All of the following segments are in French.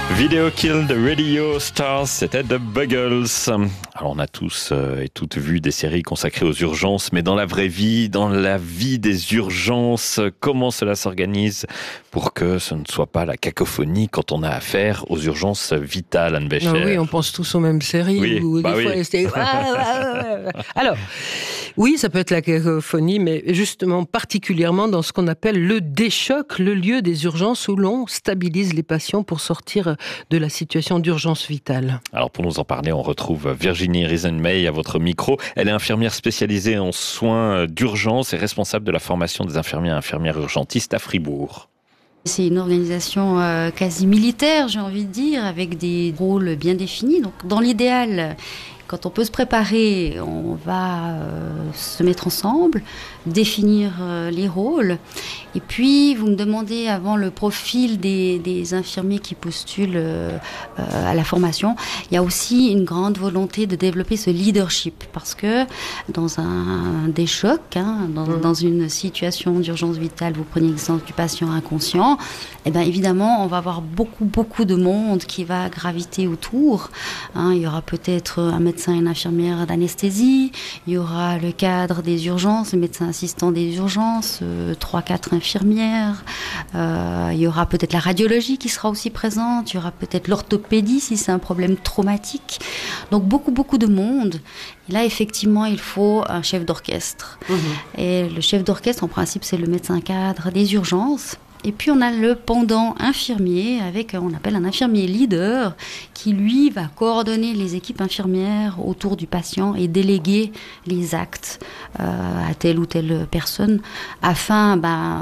Video Kill the Radio Stars, c'était The Buggles. Alors on a tous et toutes vu des séries consacrées aux urgences, mais dans la vraie vie, dans la vie des urgences, comment cela s'organise pour que ce ne soit pas la cacophonie quand on a affaire aux urgences vitales, Anne Bécher? Oui, on pense tous aux mêmes séries. Oui, où des fois, c'était... Alors, oui, ça peut être la cacophonie, mais justement particulièrement dans ce qu'on appelle le déchoc, le lieu des urgences où l'on stabilise les patients pour sortir de la situation d'urgence vitale. Alors pour nous en parler, on retrouve Virginie Riesenmay à votre micro. Elle est infirmière spécialisée en soins d'urgence et responsable de la formation des infirmiers et infirmières urgentistes à Fribourg. C'est une organisation quasi militaire, j'ai envie de dire, avec des rôles bien définis. Donc, dans l'idéal, quand on peut se préparer, on va se mettre ensemble, définir les rôles. Et puis, vous me demandez avant le profil des infirmiers qui postulent à la formation. Il y a aussi une grande volonté de développer ce leadership parce que dans un des chocs, dans une situation d'urgence vitale, vous prenez l'exemple du patient inconscient, et bien évidemment, on va avoir beaucoup de monde qui va graviter autour. Il y aura peut-être un médecin et une infirmière d'anesthésie, il y aura le cadre des urgences, le médecin assistant des urgences, 3-4 infirmières, il y aura peut-être la radiologie qui sera aussi présente, il y aura peut-être l'orthopédie si c'est un problème traumatique. Donc beaucoup de monde. Et là, effectivement, il faut un chef d'orchestre. Et le chef d'orchestre, en principe, c'est le médecin cadre des urgences. Et puis, on a le pendant infirmier avec, on appelle un infirmier leader qui, lui, va coordonner les équipes infirmières autour du patient et déléguer les actes à telle ou telle personne afin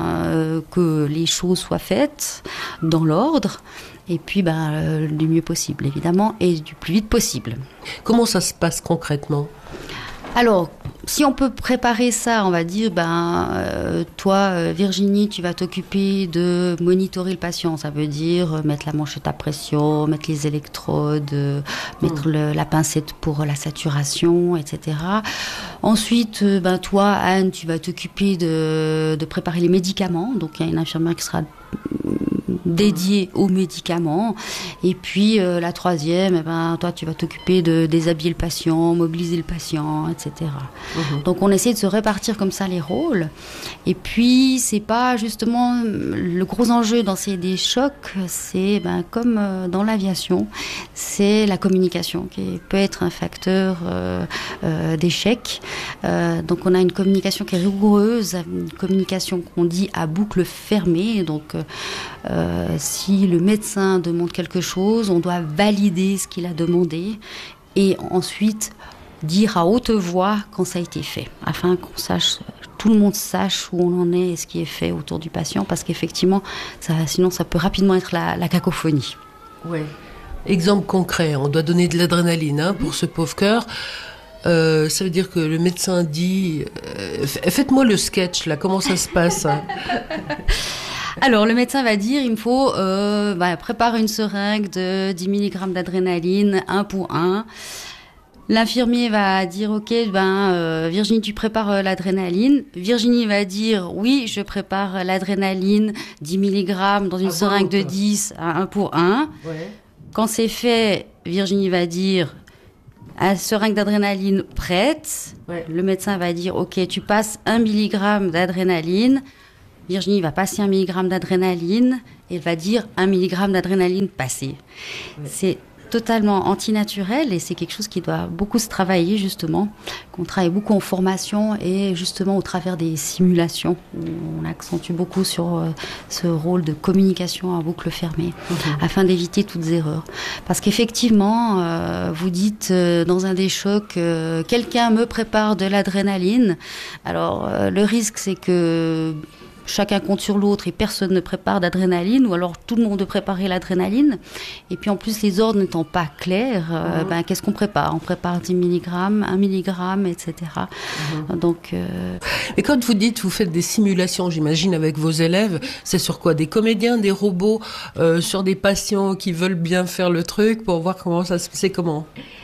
que les choses soient faites dans l'ordre. Et puis, du mieux possible, évidemment, et du plus vite possible. Comment ça se passe concrètement ? Alors, si on peut préparer ça, on va dire, toi, Virginie, tu vas t'occuper de monitorer le patient. Ça veut dire mettre la manchette à pression, mettre les électrodes, mettre la pincette pour la saturation, etc. Ensuite, toi, Anne, tu vas t'occuper de préparer les médicaments. Donc, il y a une infirmière qui sera dédiée aux médicaments. Et puis, la troisième, toi, tu vas t'occuper de déshabiller le patient, mobiliser le patient, etc. Donc, on essaie de se répartir comme ça les rôles. Et puis, c'est pas justement le gros enjeu dans des chocs, c'est comme dans l'aviation, c'est la communication qui peut être un facteur d'échec. Donc, on a une communication qui est rigoureuse, une communication qu'on dit à boucle fermée. Donc, si le médecin demande quelque chose, on doit valider ce qu'il a demandé et ensuite dire à haute voix quand ça a été fait, afin qu'on sache, tout le monde sache où on en est et ce qui est fait autour du patient, parce qu'effectivement, sinon ça peut rapidement être la cacophonie. Ouais. Exemple concret, on doit donner de l'adrénaline pour ce pauvre cœur. Ça veut dire que le médecin dit faites-moi le sketch là, comment ça se passe? Alors, le médecin va dire, il me faut préparer une seringue de 10 mg d'adrénaline, 1 pour 1. L'infirmier va dire, ok, Virginie, tu prépares l'adrénaline. Virginie va dire, oui, je prépare l'adrénaline, 10 mg dans une seringue de 10 à 1 pour 1. Ouais. Quand c'est fait, Virginie va dire, seringue d'adrénaline prête. Ouais. Le médecin va dire, ok, tu passes 1 mg d'adrénaline. Virginie va passer 1 mg d'adrénaline et elle va dire 1 mg d'adrénaline passé. Oui. C'est totalement antinaturel et c'est quelque chose qui doit beaucoup se travailler justement, qu'on travaille beaucoup en formation et justement au travers des simulations où on accentue beaucoup sur ce rôle de communication à boucle fermée afin d'éviter toutes erreurs. Parce qu'effectivement, vous dites dans un des chocs, quelqu'un me prépare de l'adrénaline. Alors le risque c'est que chacun compte sur l'autre et personne ne prépare d'adrénaline, ou alors tout le monde de préparer l'adrénaline. Et puis en plus, les ordres n'étant pas clairs, qu'est-ce qu'on prépare ? On prépare 10 mg, 1 mg, etc. Donc, Et quand vous dites, vous faites des simulations, j'imagine, avec vos élèves, c'est sur quoi ? Des comédiens, des robots, sur des patients qui veulent bien faire le truc pour voir comment ça se passe ? C'est comment ?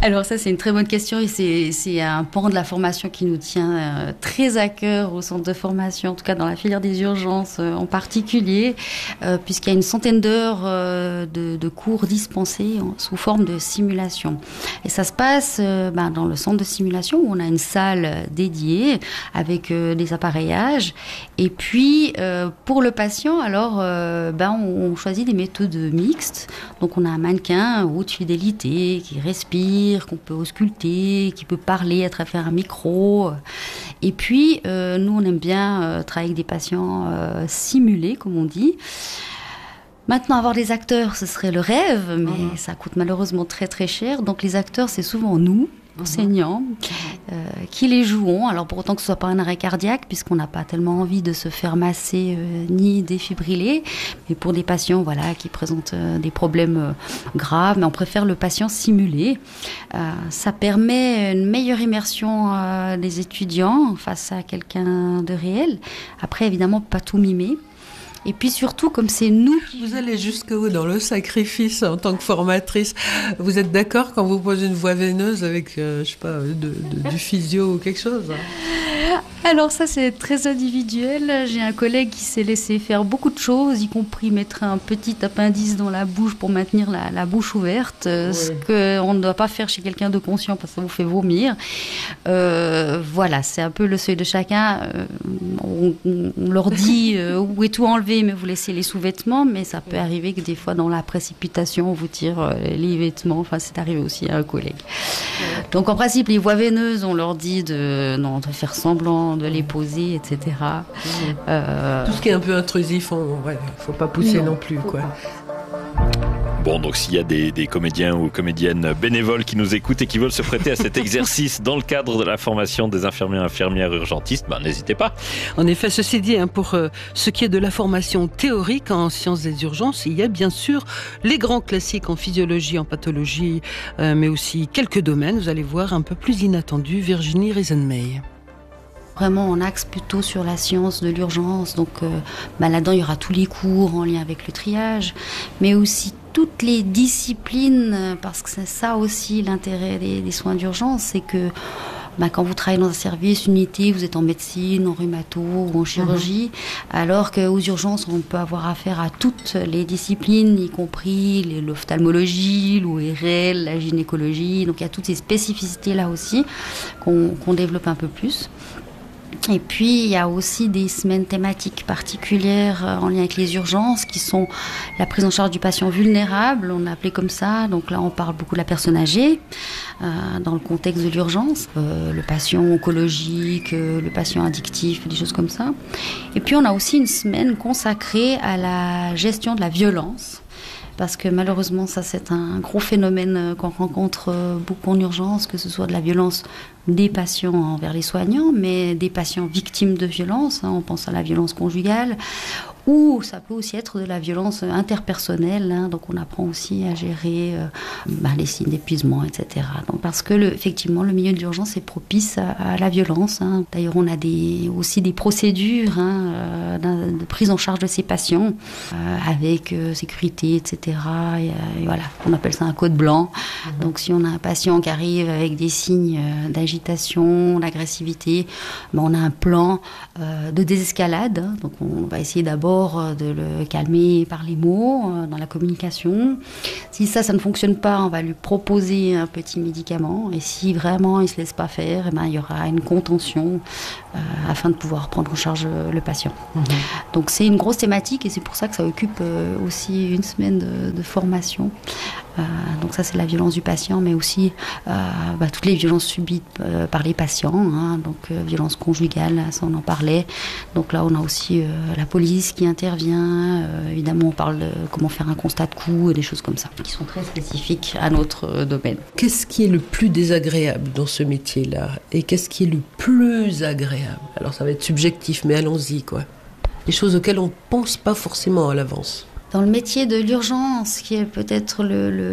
Alors ça, c'est une très bonne question et c'est un pan de la formation qui nous tient très à cœur au centre de formation, en tout cas dans la filière des urgences en particulier, puisqu'il y a une centaine d'heures de cours dispensés sous forme de simulation. Et ça se passe dans le centre de simulation où on a une salle dédiée avec des appareillages. Et puis, pour le patient, alors, on choisit des méthodes mixtes. Donc, on a un mannequin haute fidélité qui respire, qu'on peut ausculter, qui peut parler à travers un micro. Et puis, nous, on aime bien travailler avec des patients simulés, comme on dit. Maintenant, avoir des acteurs, ce serait le rêve, mais ça coûte malheureusement très très cher. Donc, les acteurs, c'est souvent nous, enseignants, qui les jouons. Alors, pour autant que ce soit pas un arrêt cardiaque, puisqu'on n'a pas tellement envie de se faire masser ni défibriller, mais pour des patients, qui présentent des problèmes graves, mais on préfère le patient simulé. Ça permet une meilleure immersion des étudiants face à quelqu'un de réel. Après, évidemment, pas tout mimer. Et puis surtout, comme c'est nous... Vous allez jusqu'où dans le sacrifice en tant que formatrice? Vous êtes d'accord quand vous posez une voie veineuse avec, du physio ou quelque chose? Alors ça, c'est très individuel. J'ai un collègue qui s'est laissé faire beaucoup de choses, y compris mettre un petit appendice dans la bouche pour maintenir la bouche ouverte, ce qu'on ne doit pas faire chez quelqu'un de conscient parce que ça vous fait vomir. C'est un peu le seuil de chacun. On leur dit où est tout enlevé, mais vous laissez les sous-vêtements, mais ça peut arriver que des fois, dans la précipitation, on vous tire les vêtements. Enfin, c'est arrivé aussi à un collègue. Donc, en principe, les voies veineuses, on leur dit de faire semblant de les poser, etc. Tout ce qui est un peu intrusif, faut pas pousser non plus, quoi. Bon, donc s'il y a des comédiens ou comédiennes bénévoles qui nous écoutent et qui veulent se prêter à cet exercice dans le cadre de la formation des infirmiers et infirmières urgentistes, n'hésitez pas. En effet, ceci dit, pour ce qui est de la formation théorique en sciences des urgences, il y a bien sûr les grands classiques en physiologie, en pathologie, mais aussi quelques domaines, vous allez voir, un peu plus inattendus. Virginie Riesenmay. Vraiment, on axe plutôt sur la science de l'urgence. Donc là-dedans, il y aura tous les cours en lien avec le triage, mais aussi toutes les disciplines, parce que c'est ça aussi l'intérêt des soins d'urgence, c'est que quand vous travaillez dans un service, une unité, vous êtes en médecine, en rhumato ou en chirurgie, alors qu'aux urgences, on peut avoir affaire à toutes les disciplines, y compris l'ophtalmologie, l'ORL, la gynécologie. Donc il y a toutes ces spécificités là aussi qu'on développe un peu plus. Et puis, il y a aussi des semaines thématiques particulières en lien avec les urgences qui sont la prise en charge du patient vulnérable, on l'a appelé comme ça. Donc là, on parle beaucoup de la personne âgée dans le contexte de l'urgence, le patient oncologique, le patient addictif, des choses comme ça. Et puis, on a aussi une semaine consacrée à la gestion de la violence. Parce que malheureusement, ça c'est un gros phénomène qu'on rencontre beaucoup en urgence, que ce soit de la violence des patients envers les soignants, mais des patients victimes de violences, on pense à la violence conjugale, ou ça peut aussi être de la violence interpersonnelle, donc on apprend aussi à gérer les signes d'épuisement, etc. Donc parce que effectivement, le milieu de l'urgence est propice à la violence. D'ailleurs, on a aussi des procédures de prise en charge de ces patients, avec sécurité, etc. Et voilà, on appelle ça un code blanc. Donc si on a un patient qui arrive avec des signes d'agitation, d'agressivité, on a un plan de désescalade. Donc on va essayer d'abord de le calmer par les mots, dans la communication. Si ça ne fonctionne pas, on va lui proposer un petit médicament. Et si vraiment il ne se laisse pas faire, il y aura une contention afin de pouvoir prendre en charge le patient. Donc c'est une grosse thématique et c'est pour ça que ça occupe aussi une semaine de formation. Donc ça c'est la violence du patient, mais aussi toutes les violences subies par les patients, donc violence conjugale, ça on en parlait. Donc là on a aussi la police qui intervient, évidemment on parle de comment faire un constat de coup et des choses comme ça, qui sont très spécifiques à notre domaine. Qu'est-ce qui est le plus désagréable dans ce métier-là et qu'est-ce qui est le plus agréable? Alors ça va être subjectif, mais allons-y quoi. Les choses auxquelles on ne pense pas forcément à l'avance. Dans le métier de l'urgence, qui est peut-être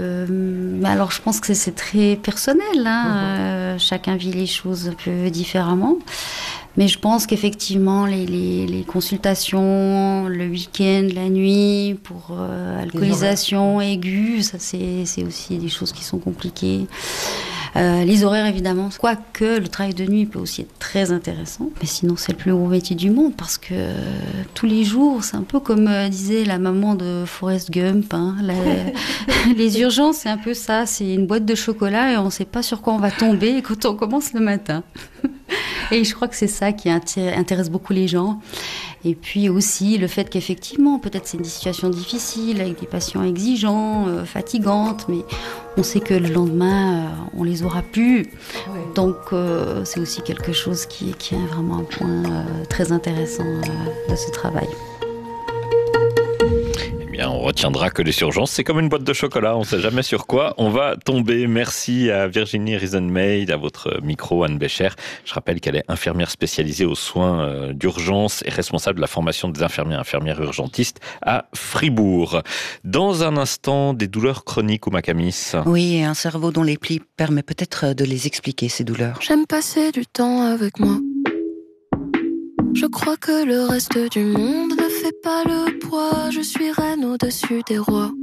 alors je pense que c'est très personnel, chacun vit les choses un peu différemment. Mais je pense qu'effectivement, les consultations, le week-end, la nuit, pour alcoolisation aiguë, ça c'est aussi des choses qui sont compliquées. Les horaires, évidemment, quoique le travail de nuit peut aussi être très intéressant. Mais sinon, c'est le plus gros métier du monde parce que tous les jours, c'est un peu comme disait la maman de Forrest Gump. Hein, les urgences, c'est un peu ça. C'est une boîte de chocolat et on ne sait pas sur quoi on va tomber quand on commence le matin. Et je crois que c'est ça qui intéresse beaucoup les gens. Et puis aussi le fait qu'effectivement, peut-être c'est une situation difficile, avec des patients exigeants, fatigantes, mais on sait que le lendemain, on les aura plus. Ouais. Donc c'est aussi quelque chose qui est vraiment un point très intéressant de ce travail. On retiendra que les urgences, c'est comme une boîte de chocolat, on ne sait jamais sur quoi on va tomber. Merci à Virginie Riesenmaid, à votre micro, Anne Bécher. Je rappelle qu'elle est infirmière spécialisée aux soins d'urgence et responsable de la formation des infirmières urgentistes à Fribourg. Dans un instant, des douleurs chroniques ou Makamis. Oui, un cerveau dont les plis permet peut-être de les expliquer, ces douleurs. J'aime passer du temps avec moi. Je crois que le reste du monde ne fait pas le poids. Je suis reine au-dessus des rois.